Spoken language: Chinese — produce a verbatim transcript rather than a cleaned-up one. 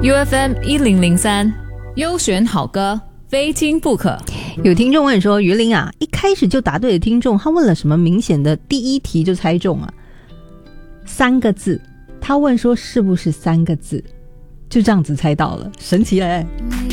U F M 一零零三，优选好歌，非听不可。 有听众问说，于林啊，一开始就答对的听众，他问了什么明显的第一题就猜中啊？三个字，他问说是不是三个字，就这样子猜到了，神奇嘞、欸！